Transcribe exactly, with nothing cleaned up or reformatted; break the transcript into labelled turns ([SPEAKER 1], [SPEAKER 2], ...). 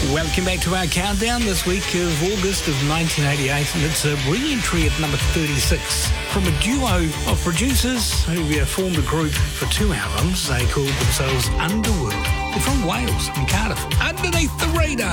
[SPEAKER 1] Welcome back to our countdown this week of August of nineteen eighty-eight, and it's a re-entry at number thirty-six from a duo of producers who uh, formed a group for two albums. They called themselves Underworld. They're from Wales, from Cardiff. Underneath the Radar.